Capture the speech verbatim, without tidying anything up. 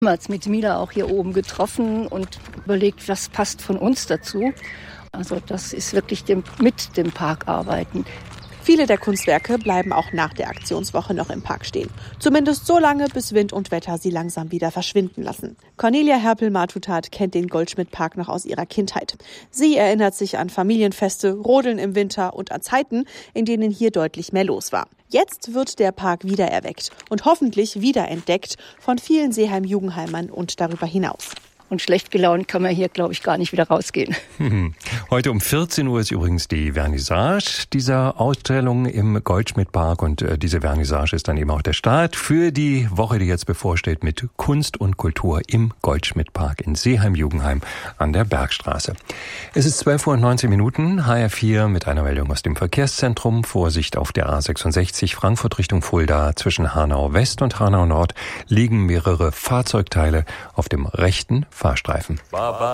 Wir haben uns mit Mila auch hier oben getroffen und überlegt, was passt von uns dazu. Also das ist wirklich dem, mit dem Park arbeiten. Viele der Kunstwerke bleiben auch nach der Aktionswoche noch im Park stehen. Zumindest so lange, bis Wind und Wetter sie langsam wieder verschwinden lassen. Cornelia Herpel-Matutat kennt den Goldschmidt-Park noch aus ihrer Kindheit. Sie erinnert sich an Familienfeste, Rodeln im Winter und an Zeiten, in denen hier deutlich mehr los war. Jetzt wird der Park wiedererweckt und hoffentlich wiederentdeckt von vielen Seeheim-Jugendheimern und darüber hinaus. Und schlecht gelaunt kann man hier, glaube ich, gar nicht wieder rausgehen. Heute um vierzehn Uhr ist übrigens die Vernissage dieser Ausstellung im Goldschmidt-Park. Und äh, diese Vernissage ist dann eben auch der Start für die Woche, die jetzt bevorsteht mit Kunst und Kultur im Goldschmidt-Park in Seeheim-Jugendheim an der Bergstraße. Es ist zwölf Uhr und neunzehn Minuten, H R vier mit einer Meldung aus dem Verkehrszentrum. Vorsicht auf der A sechsundsechzig Frankfurt Richtung Fulda. Zwischen Hanau West und Hanau Nord liegen mehrere Fahrzeugteile auf dem rechten Fahrstreifen. Baba.